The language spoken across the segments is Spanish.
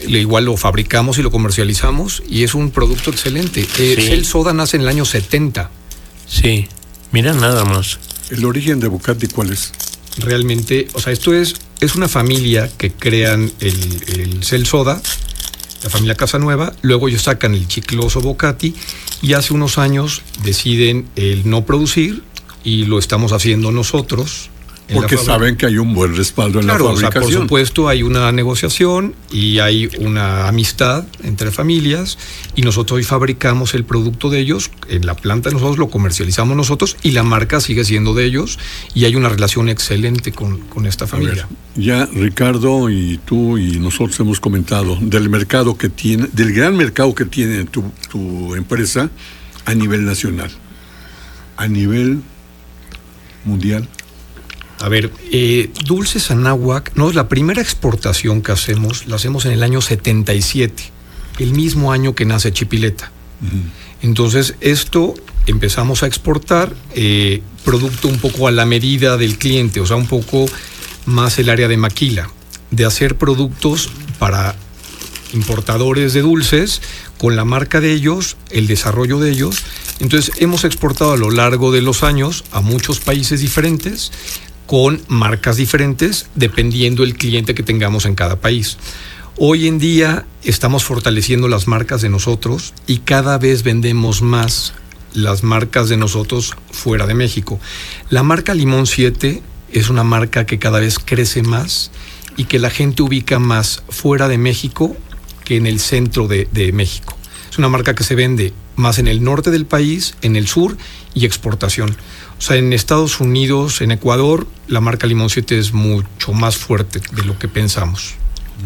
igual lo fabricamos y lo comercializamos y es un producto excelente. Cell Soda nace en el año 70. Sí, mira nada más. ¿El origen de Bocati cuál es? Realmente, o sea, esto es una familia que crean el Cell Soda, la familia Casanueva, luego ellos sacan el chicloso Bocati y hace unos años deciden el no producir y lo estamos haciendo nosotros. Porque saben que hay un buen respaldo en la fabricación. O sea, por supuesto hay una negociación y hay una amistad entre familias y nosotros hoy fabricamos el producto de ellos, en la planta nosotros lo comercializamos nosotros y la marca sigue siendo de ellos y hay una relación excelente con esta familia. Ya Ricardo y tú y nosotros hemos comentado del mercado que tiene, del gran mercado que tiene tu empresa a nivel nacional, a nivel mundial. A ver, Dulces Anáhuac, no, la primera exportación que hacemos, la hacemos en el año 77, el mismo año que nace Chipileta. Uh-huh. Entonces, esto empezamos a exportar producto un poco a la medida del cliente, o sea, un poco más el área de maquila, de hacer productos para importadores de dulces, con la marca de ellos, el desarrollo de ellos. Entonces, hemos exportado a lo largo de los años a muchos países diferentes, con marcas diferentes, dependiendo el cliente que tengamos en cada país. Hoy en día estamos fortaleciendo las marcas de nosotros y cada vez vendemos más las marcas de nosotros fuera de México. La marca Limón 7 es una marca que cada vez crece más y que la gente ubica más fuera de México que en el centro de México. Es una marca que se vende más en el norte del país, en el sur y exportación. O sea, en Estados Unidos, en Ecuador, la marca Limón 7 es mucho más fuerte de lo que pensamos.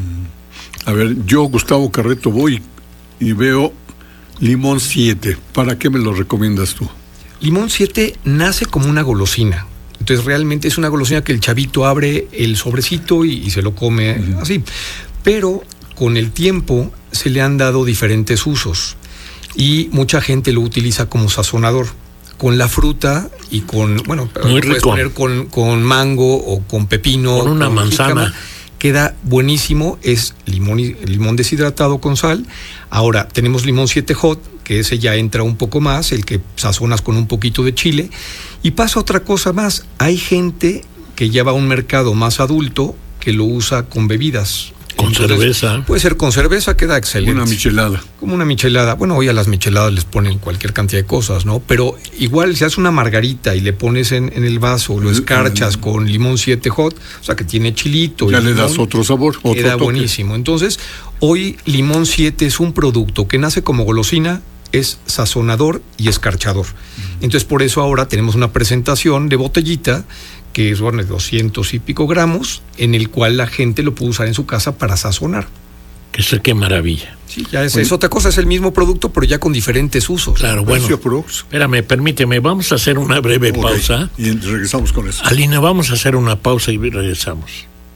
A ver, yo, Gustavo Carreto, voy y veo Limón 7. ¿Para qué me lo recomiendas tú? Limón 7 nace como una golosina. Entonces, realmente es una golosina que el chavito abre el sobrecito y se lo come así. Pero con el tiempo se le han dado diferentes usos y mucha gente lo utiliza como sazonador. Con la fruta y con, bueno, muy puedes rico. Poner con mango o con pepino. Con una manzana. Jícama. Queda buenísimo, es limón deshidratado con sal. Ahora, tenemos Limón 7 Hot, que ese ya entra un poco más, el que sazonas con un poquito de chile. Y pasa otra cosa más, hay gente que lleva a un mercado más adulto que lo usa con bebidas. Con cerveza. Puede ser con cerveza, queda excelente. Una michelada. Como una michelada. Bueno, hoy a las micheladas les ponen cualquier cantidad de cosas, ¿no? Pero igual si haces una margarita y le pones en el vaso, lo escarchas con Limón 7 Hot, o sea que tiene chilito. Ya le das otro sabor, otro queda toque. Buenísimo. Entonces, hoy Limón 7 es un producto que nace como golosina, es sazonador y escarchador. Entonces, por eso ahora tenemos una presentación de botellita que es de 200 y pico gramos, en el cual la gente lo puede usar en su casa para sazonar. Qué maravilla. Sí, ya es otra cosa, es el mismo producto, pero ya con diferentes usos. Claro, bueno. Espérame, permíteme, vamos a hacer una breve pausa. Y regresamos con eso. Alina, vamos a hacer una pausa y regresamos.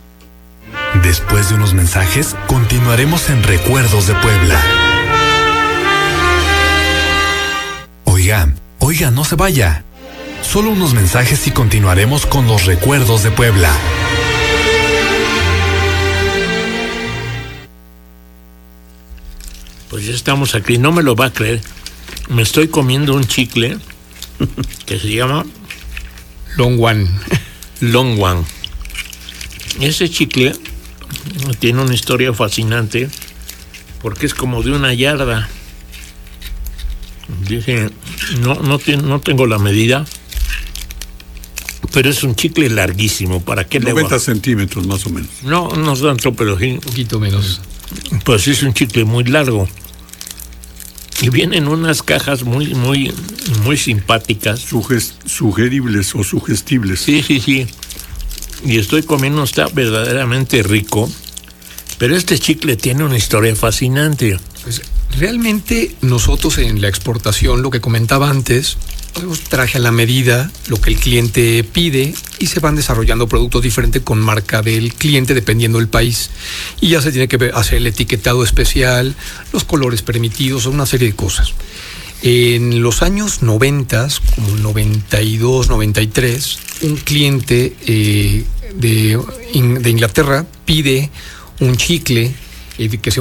Después de unos mensajes, continuaremos en Recuerdos de Puebla. Oiga, no se vaya. Solo unos mensajes y continuaremos con los Recuerdos de Puebla. Pues ya estamos aquí, no me lo va a creer. Me estoy comiendo un chicle que se llama Long One. Long One. Ese chicle tiene una historia fascinante porque es como de una yarda. Dije, no tengo la medida, pero es un chicle larguísimo. ¿Para qué 90 centímetros más o menos. No tanto, pero sí. Un poquito menos. Pues es un chicle muy largo. Y vienen unas cajas muy simpáticas. Sugeribles o sugestibles. Sí. Y estoy comiendo, está verdaderamente rico. Pero este chicle tiene una historia fascinante. Pues realmente nosotros en la exportación, lo que comentaba antes, traje a la medida lo que el cliente pide y se van desarrollando productos diferentes con marca del cliente dependiendo del país. Y ya se tiene que hacer el etiquetado especial, los colores permitidos, una serie de cosas. En los años 90, como 92, 93, un cliente de Inglaterra pide un chicle que se